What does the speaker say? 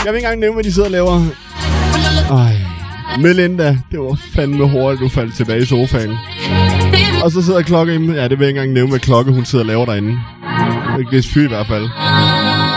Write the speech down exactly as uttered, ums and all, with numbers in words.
Jeg vil ikke engang nævne, hvad de sidder og laver. Ej. Melinda, det var fandme hurtigt, du faldt tilbage i sofaen. Og så sidder klokken inde. Ja, det vil jeg ikke engang nævne, hvad klokke hun sidder og laver derinde. Det er et fyr i hvert fald.